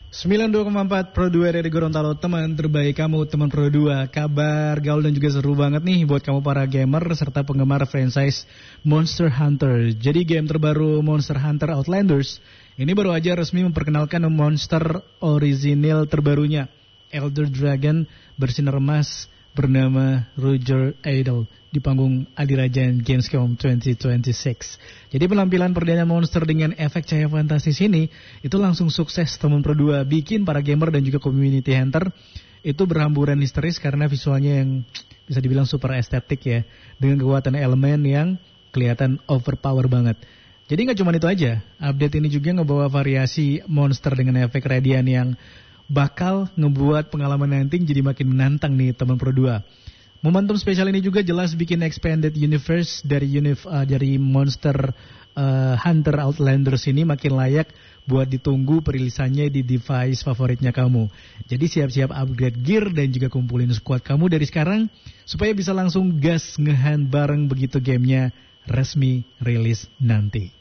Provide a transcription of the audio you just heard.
92,4 Pro 2 dari Gorontalo, teman terbaik kamu, teman Pro 2. Kabar gaul dan juga seru banget nih buat kamu para gamer serta penggemar franchise Monster Hunter. Jadi game terbaru Monster Hunter Outlanders ini baru aja resmi memperkenalkan monster orisinil terbarunya, Elder Dragon bersinar emas bernama Roger Idol di panggung Adirajan Gamescom 2026. Jadi penampilan perdana monster dengan efek cahaya fantastis ini itu langsung sukses teman Pro 2, bikin para gamer dan juga community hunter itu berhamburan histeris karena visualnya yang bisa dibilang super estetik ya, dengan kekuatan elemen yang kelihatan overpower banget. Jadi nggak cuma itu aja, update ini juga ngebawa variasi monster dengan efek radian yang bakal ngebuat pengalaman hunting jadi makin menantang nih teman Pro 2. Momentum spesial ini juga jelas bikin expanded universe dari Monster Hunter Outlanders ini makin layak buat ditunggu perilisannya di device favoritnya kamu. Jadi siap-siap upgrade gear dan juga kumpulin squad kamu dari sekarang supaya bisa langsung gas ngehunt bareng begitu gamenya resmi rilis nanti.